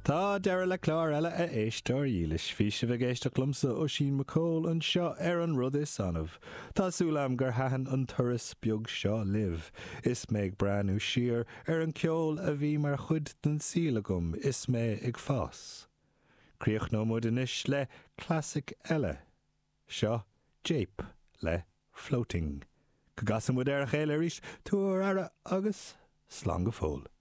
Tá deire le clár eile a éistóir dílis fi se bheith géisteach lumsa ó Sin McCall an seo an rud is anmh. Tásúlam gur hahan an turas beag seo liv. Is méid breanú siar an ceol a bhí mar chud den sílagum is mé ag fás. Críoch nó mud inis le classic eile. Seo Jape le Floating. Cagasam mud ar a chéile ríis túair ara agus slán go fóil.